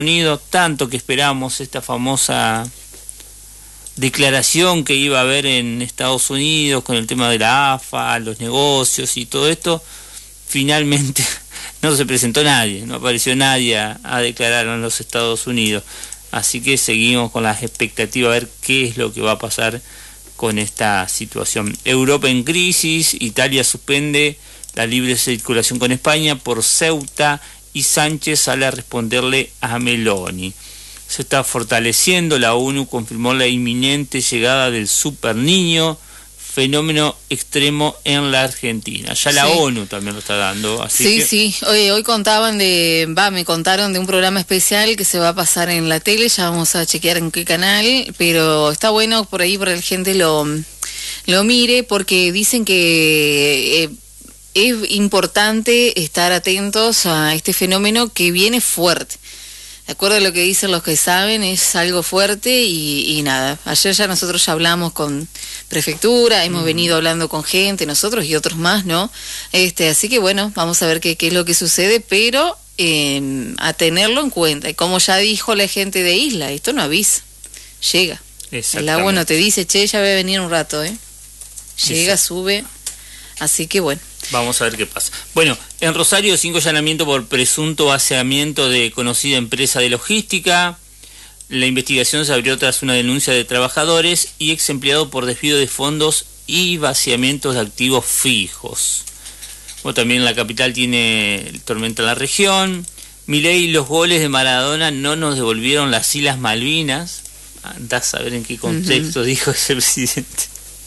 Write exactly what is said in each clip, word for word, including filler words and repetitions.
Unidos, tanto que esperamos esta famosa declaración que iba a haber en Estados Unidos con el tema de la A F A, los negocios y todo esto, finalmente no se presentó nadie, no apareció nadie a, a declarar en los Estados Unidos. Así que seguimos con las expectativas a ver qué es lo que va a pasar con esta situación. Europa en crisis, Italia suspende la libre circulación con España por Ceuta y Sánchez sale a responderle a Meloni. Se está fortaleciendo, la ONU confirmó la inminente llegada del super niño, fenómeno extremo en la Argentina. Ya la sí. ONU también lo está dando. Así sí, que... sí. Hoy, hoy contaban de, va, me contaron de un programa especial que se va a pasar en la tele, ya vamos a chequear en qué canal, pero está bueno por ahí para que la gente lo, lo mire, porque dicen que... Eh, es importante estar atentos a este fenómeno que viene fuerte. De acuerdo a lo que dicen los que saben, es algo fuerte y, y nada. Ayer ya nosotros ya hablamos con prefectura, hemos mm. venido hablando con gente, nosotros y otros más, ¿no? Este, así que bueno, vamos a ver qué, qué es lo que sucede, pero eh, a tenerlo en cuenta. Y como ya dijo la gente de Isla, esto no avisa, llega. El agua no te dice, che, ya voy a venir un rato, ¿eh? Llega, Exacto. sube, así que bueno. Vamos a ver qué pasa. Bueno, en Rosario, cinco allanamientos por presunto vaciamiento de conocida empresa de logística. La investigación se abrió tras una denuncia de trabajadores y ex empleados por desvío de fondos y vaciamientos de activos fijos. Bueno, también la capital tiene tormenta en la región. Milei, los goles de Maradona no nos devolvieron las Islas Malvinas. Andás a saber en qué contexto uh-huh. dijo ese presidente.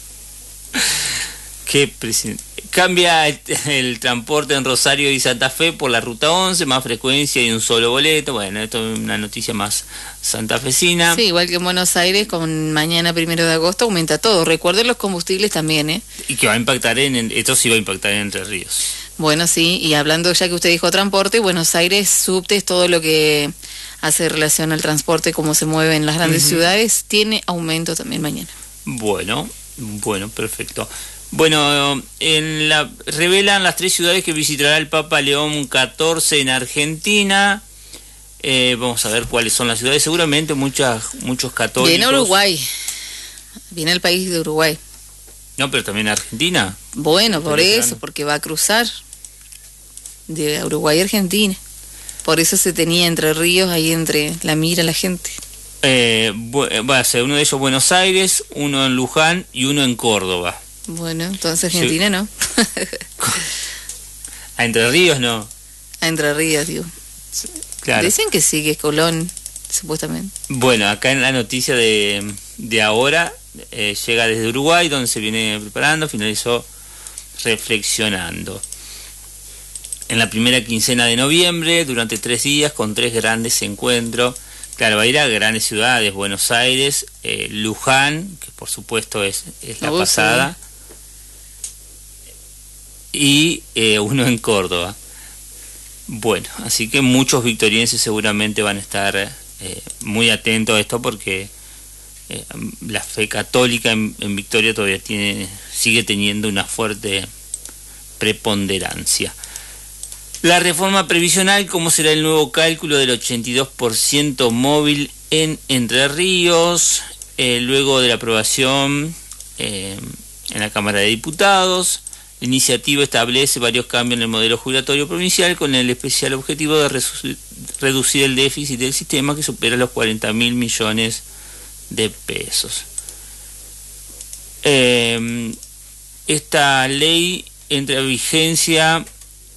¿Qué presidente? Cambia el, el transporte en Rosario y Santa Fe por la ruta once, más frecuencia y un solo boleto. Bueno, esto es una noticia más santafesina. Sí, igual que en Buenos Aires, con mañana primero de agosto aumenta todo. Recuerden los combustibles también, ¿eh? Y que va a impactar en, en esto sí va a impactar en Entre Ríos. Bueno, sí, y hablando ya que usted dijo transporte, Buenos Aires, subtes, todo lo que hace relación al transporte, cómo se mueve en las grandes uh-huh. ciudades, tiene aumento también mañana. Bueno, bueno, perfecto. Bueno, en la, revelan las tres ciudades que visitará el Papa León catorce en Argentina. Eh, vamos a ver cuáles son las ciudades. Seguramente muchas, muchos católicos. Viene Uruguay. Viene el país de Uruguay. No, pero también Argentina. Bueno, por eso, porque va a cruzar de Uruguay a Argentina. Por eso se tenía Entre Ríos ahí entre la mira la gente. Eh, va a ser uno de ellos Buenos Aires, uno en Luján y uno en Córdoba. Bueno, entonces Argentina sí. no. A Entre Ríos no. A Entre Ríos, digo. Sí, claro. Dicen que sí, que es Colón, supuestamente. Bueno, acá en la noticia de, de ahora, eh, llega desde Uruguay, donde se viene preparando, finalizó reflexionando. En la primera quincena de noviembre, durante tres días, con tres grandes encuentros. Claro, va a ir a grandes ciudades, Buenos Aires, eh, Luján, que por supuesto es, es la oh, pasada, sí. y eh, uno en Córdoba. Bueno, así que muchos victorienses seguramente van a estar eh, muy atentos a esto porque eh, la fe católica en, en Victoria todavía tiene, sigue teniendo una fuerte preponderancia. La reforma previsional, ¿cómo será el nuevo cálculo del ochenta y dos por ciento móvil en Entre Ríos? Eh, luego de la aprobación eh, en la Cámara de Diputados, la iniciativa establece varios cambios en el modelo jubilatorio provincial con el especial objetivo de resu- reducir el déficit del sistema que supera los cuarenta mil millones de pesos. Eh, esta ley entra en vigencia...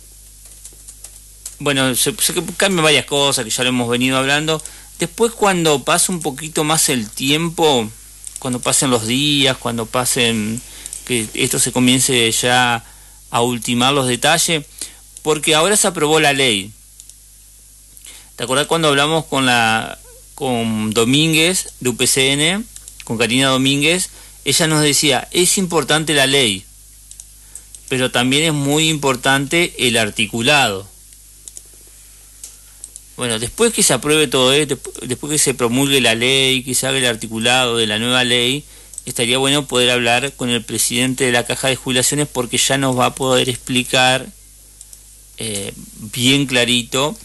Bueno, se, se cambian varias cosas que ya lo hemos venido hablando. Después, cuando pase un poquito más el tiempo, cuando pasen los días, cuando pasen, que esto se comience ya a ultimar los detalles, porque ahora se aprobó la ley. ¿Te acordás cuando hablamos con la con Domínguez de U P C N, con Karina Domínguez? Ella nos decía, es importante la ley, pero también es muy importante el articulado. Bueno, después que se apruebe todo esto, después que se promulgue la ley, que se haga el articulado de la nueva ley, estaría bueno poder hablar con el presidente de la Caja de Jubilaciones porque ya nos va a poder explicar eh, bien clarito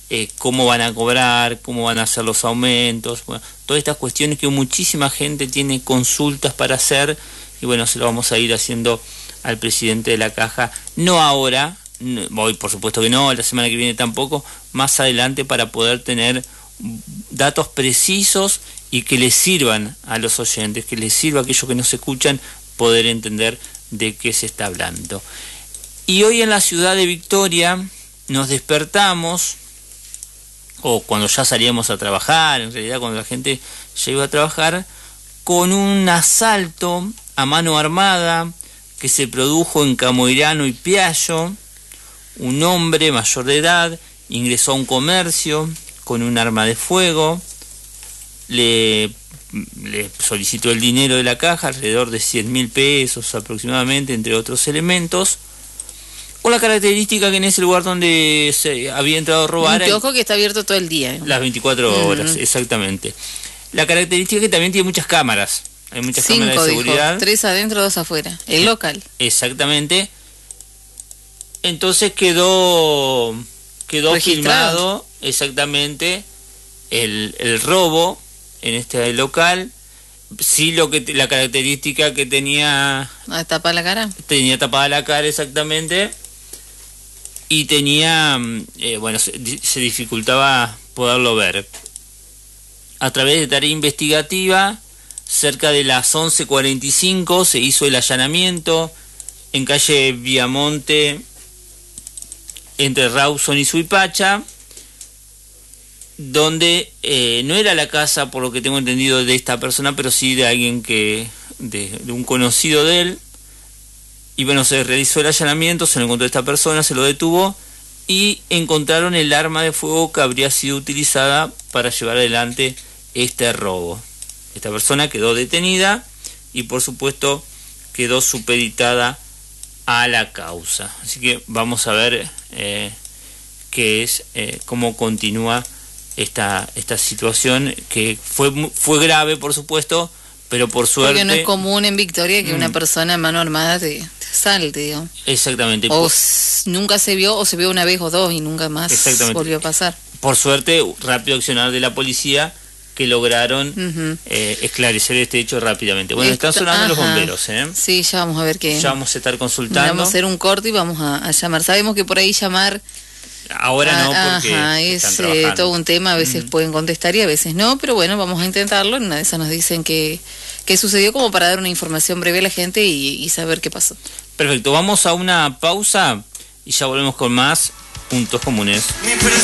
eh, cómo van a cobrar, cómo van a hacer los aumentos, bueno, todas estas cuestiones que muchísima gente tiene consultas para hacer, y bueno, se lo vamos a ir haciendo al presidente de la Caja, no ahora, no, hoy por supuesto que no, la semana que viene tampoco, más adelante, para poder tener datos precisos y que les sirvan a los oyentes, que les sirva a aquellos que nos escuchan poder entender de qué se está hablando. Y hoy en la ciudad de Victoria nos despertamos, o cuando ya salíamos a trabajar, en realidad cuando la gente ya iba a trabajar, con un asalto a mano armada que se produjo en Camoirano y Piallo. Un hombre mayor de edad ingresó a un comercio con un arma de fuego, le, le solicitó el dinero de la caja, alrededor de cien mil pesos aproximadamente, entre otros elementos, con la característica que en ese lugar donde se había entrado a robar... Un kiosco que está abierto todo el día. Las veinticuatro horas, mm. exactamente. La característica es que también tiene muchas cámaras. Hay muchas Cinco, cámaras de seguridad. Dijo, tres adentro, dos afuera. El local. Exactamente. Entonces quedó quedó registrado. filmado exactamente el, el robo en este local. Sí, lo que la característica que tenía... ¿Tapada la cara? Tenía tapada la cara, exactamente. Y tenía... Eh, bueno, se, se dificultaba poderlo ver. A través de tarea investigativa, cerca de las once cuarenta y cinco se hizo el allanamiento en calle Viamonte, entre Rawson y Suipacha, donde eh, no era la casa, por lo que tengo entendido, de esta persona, pero sí de alguien que, de, de un conocido de él. Y bueno, se realizó el allanamiento, se lo encontró esta persona, se lo detuvo y encontraron el arma de fuego que habría sido utilizada para llevar adelante este robo. Esta persona quedó detenida y por supuesto quedó supeditada a la causa. Así que vamos a ver eh, qué es, eh, cómo continúa esta esta situación, que fue fue grave, por supuesto, pero por suerte... Porque no es común en Victoria que mm. una persona a mano armada te, te asalte, digamos. Exactamente. O s- nunca se vio, o se vio una vez o dos y nunca más volvió a pasar. Por suerte, rápido accionar de la policía, que lograron uh-huh. eh, esclarecer este hecho rápidamente. Bueno, Esto, están sonando ajá. los bomberos, ¿eh? Sí, ya vamos a ver qué... Ya vamos a estar consultando. Vamos a hacer un corte y vamos a, a llamar. Sabemos que por ahí llamar... Ahora no, porque ajá, es eh, todo un tema, a veces uh-huh. pueden contestar y a veces no, pero bueno, vamos a intentarlo. En una de esas nos dicen que, que sucedió, como para dar una información breve a la gente y, y saber qué pasó. Perfecto, vamos a una pausa y ya volvemos con más Puntos Comunes.